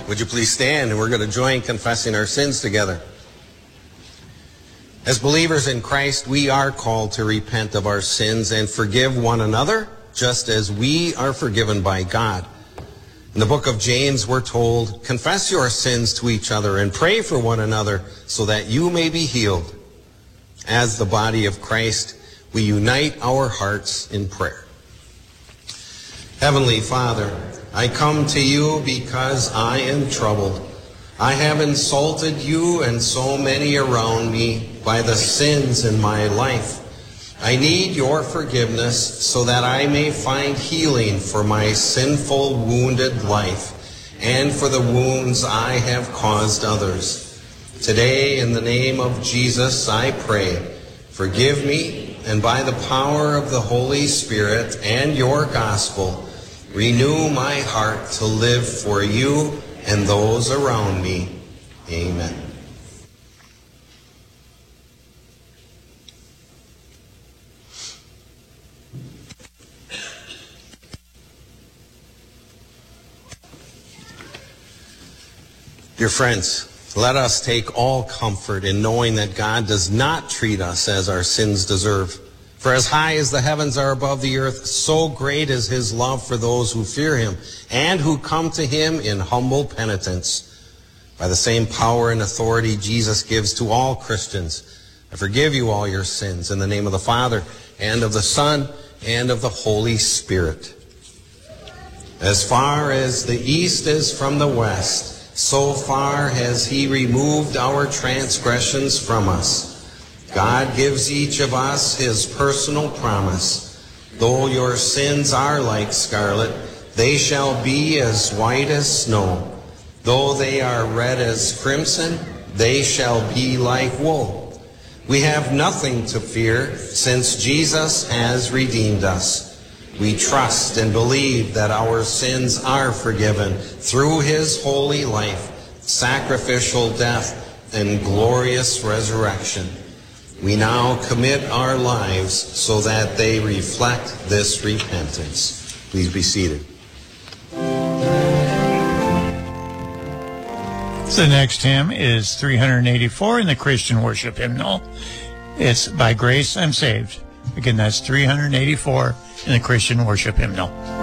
Would you please stand, and we're going to join confessing our sins together. As believers in Christ, we are called to repent of our sins and forgive one another, just as we are forgiven by God. In the book of James, we're told, confess your sins to each other and pray for one another so that you may be healed. As the body of Christ, we unite our hearts in prayer. Heavenly Father, I come to you because I am troubled. I have insulted you and so many around me by the sins in my life. I need your forgiveness so that I may find healing for my sinful, wounded life and for the wounds I have caused others. Today, in the name of Jesus, I pray, forgive me, and by the power of the Holy Spirit and your gospel, renew my heart to live for you and those around me. Amen. Dear friends, let us take all comfort in knowing that God does not treat us as our sins deserve. For as high as the heavens are above the earth, so great is his love for those who fear him and who come to him in humble penitence. By the same power and authority Jesus gives to all Christians, I forgive you all your sins in the name of the Father and of the Son and of the Holy Spirit. As far as the east is from the west, so far has he removed our transgressions from us. God gives each of us his personal promise. Though your sins are like scarlet, they shall be as white as snow. Though they are red as crimson, they shall be like wool. We have nothing to fear, since Jesus has redeemed us. We trust and believe that our sins are forgiven through his holy life, sacrificial death, and glorious resurrection. We now commit our lives so that they reflect this repentance. Please be seated. The next hymn is 384 in the Christian Worship Hymnal. It's By Grace I'm Saved. Again, that's 384 in the Christian Worship Hymnal.